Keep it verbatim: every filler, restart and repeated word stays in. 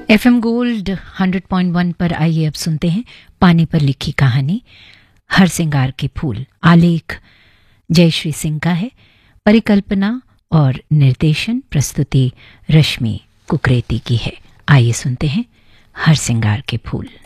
FM gold hundred point one पर आइए अब सुनते हैं पानी पर लिखी कहानी हर सिंगार के फूल। आलेख जयश्री सिंह का है, परिकल्पना और निर्देशन प्रस्तुति रश्मि कुकरेती की है। आइए सुनते हैं हर सिंगार के फूल।